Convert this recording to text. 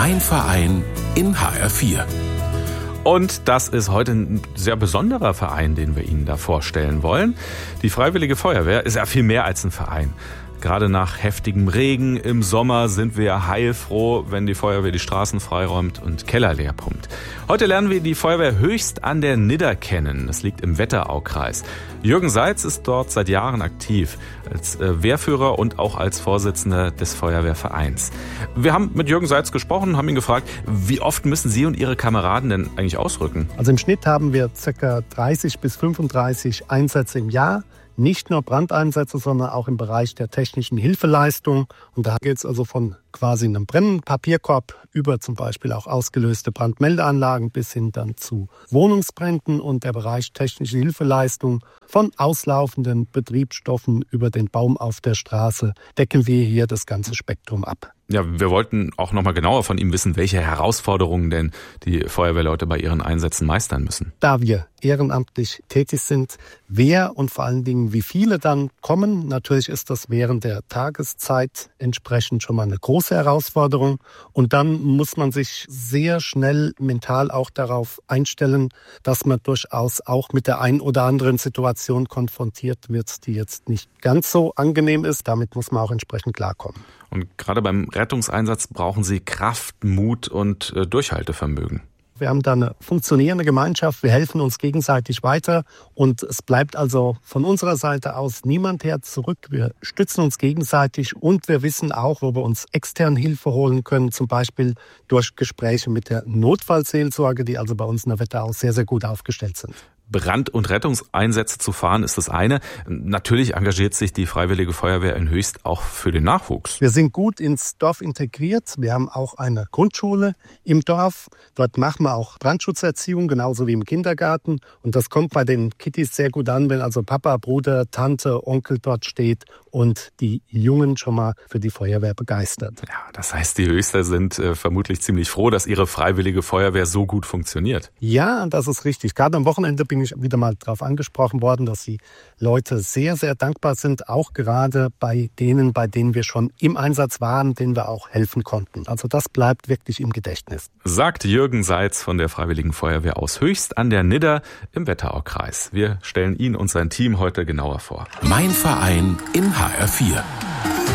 Mein Verein in HR4. Und das ist heute ein sehr besonderer Verein, den wir Ihnen da vorstellen wollen. Die Freiwillige Feuerwehr ist ja viel mehr als ein Verein. Gerade nach heftigem Regen im Sommer sind wir ja heilfroh, wenn die Feuerwehr die Straßen freiräumt und Keller leer pumpt. Heute lernen wir die Feuerwehr Höchst an der Nidda kennen. Das liegt im Wetteraukreis. Jürgen Seitz ist dort seit Jahren aktiv, als Wehrführer und auch als Vorsitzender des Feuerwehrvereins. Wir haben mit Jürgen Seitz gesprochen, haben ihn gefragt, wie oft müssen Sie und Ihre Kameraden denn eigentlich ausrücken? Also im Schnitt haben wir ca. 30 bis 35 Einsätze im Jahr. Nicht nur Brandeinsätze, sondern auch im Bereich der technischen Hilfeleistung. Und da geht es also von quasi einem brennenden Papierkorb über zum Beispiel auch ausgelöste Brandmeldeanlagen bis hin dann zu Wohnungsbränden, und der Bereich technische Hilfeleistung von auslaufenden Betriebsstoffen über den Baum auf der Straße decken wir hier das ganze Spektrum ab. Ja, wir wollten auch noch mal genauer von ihm wissen, welche Herausforderungen denn die Feuerwehrleute bei ihren Einsätzen meistern müssen. Da wir ehrenamtlich tätig sind, wer und vor allen Dingen wie viele dann kommen, natürlich ist das während der Tageszeit entsprechend schon mal eine große Herausforderung. Und dann muss man sich sehr schnell mental auch darauf einstellen, dass man durchaus auch mit der ein oder anderen Situation konfrontiert wird, die jetzt nicht ganz so angenehm ist. Damit muss man auch entsprechend klarkommen. Und gerade beim Rettungseinsatz brauchen Sie Kraft, Mut und Durchhaltevermögen. Wir haben da eine funktionierende Gemeinschaft, wir helfen uns gegenseitig weiter und es bleibt also von unserer Seite aus niemand her zurück. Wir stützen uns gegenseitig und wir wissen auch, wo wir uns extern Hilfe holen können, zum Beispiel durch Gespräche mit der Notfallseelsorge, die also bei uns in der Wetterau sehr, sehr gut aufgestellt sind. Brand- und Rettungseinsätze zu fahren ist das eine. Natürlich engagiert sich die Freiwillige Feuerwehr in Höchst auch für den Nachwuchs. Wir sind gut ins Dorf integriert. Wir haben auch eine Grundschule im Dorf. Dort machen wir auch Brandschutzerziehung, genauso wie im Kindergarten. Und das kommt bei den Kitties sehr gut an, wenn also Papa, Bruder, Tante, Onkel dort steht und die Jungen schon mal für die Feuerwehr begeistert. Ja, das heißt, die Höchster sind vermutlich ziemlich froh, dass ihre Freiwillige Feuerwehr so gut funktioniert. Ja, das ist richtig. Gerade am Wochenende bin ich wieder mal darauf angesprochen worden, dass die Leute sehr, sehr dankbar sind, auch gerade bei denen wir schon im Einsatz waren, denen wir auch helfen konnten. Also das bleibt wirklich im Gedächtnis. Sagt Jürgen Seitz von der Freiwilligen Feuerwehr aus Höchst an der Nidda im Wetteraukreis. Wir stellen ihn und sein Team heute genauer vor. Mein Verein in HR4.